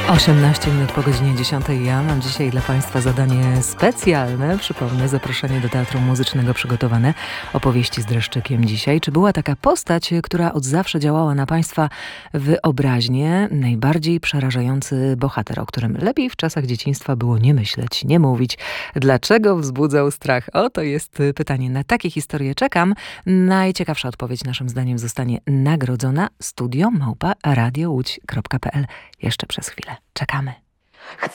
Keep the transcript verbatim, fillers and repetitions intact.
osiemnaście minut po godzinie dziesiątej. Ja mam dzisiaj dla Państwa zadanie specjalne. Przypomnę, zaproszenie do Teatru Muzycznego przygotowane. Opowieści z dreszczykiem dzisiaj. Czy była taka postać, która od zawsze działała na Państwa wyobraźnię? Najbardziej przerażający bohater, o którym lepiej w czasach dzieciństwa było nie myśleć, nie mówić. Dlaczego wzbudzał strach? Oto jest pytanie. Na takie historie czekam. Najciekawsza odpowiedź naszym zdaniem zostanie nagrodzona. Studio małpa radio łódź kropka p l. Jeszcze przez chwilę. Czekamy. Chcę